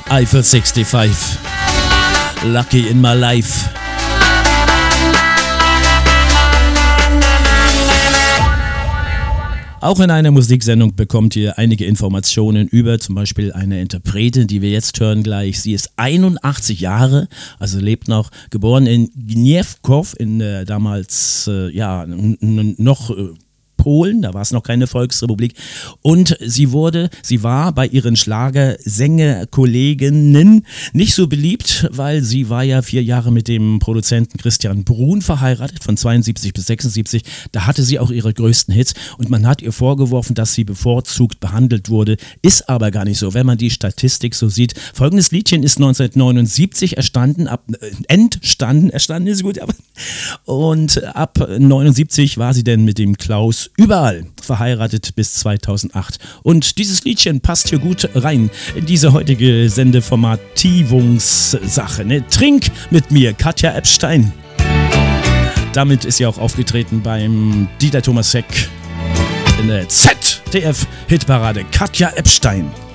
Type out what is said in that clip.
Eiffel 65. Lucky in my life. Auch in einer Musiksendung bekommt ihr einige Informationen über zum Beispiel eine Interpretin, die wir jetzt hören gleich. Sie ist 81 Jahre, also lebt noch, geboren in Gniewków, in damals noch Polen, da war es noch keine Volksrepublik, und sie war bei ihren Schlagersängerkolleginnen nicht so beliebt, weil sie war ja 4 Jahre mit dem Produzenten Christian Bruhn verheiratet, von 72 bis 76, da hatte sie auch ihre größten Hits und man hat ihr vorgeworfen, dass sie bevorzugt behandelt wurde, ist aber gar nicht so, wenn man die Statistik so sieht. Folgendes Liedchen ist 1979 entstanden ist gut, aber und ab 79 war sie dann mit dem Klaus überall verheiratet bis 2008. Und dieses Liedchen passt hier gut rein in diese heutige Sendeformativungssache. Ne? Trink mit mir, Katja Epstein. Damit ist sie auch aufgetreten beim Dieter Thomas Heck in der ZDF-Hitparade. Katja Epstein.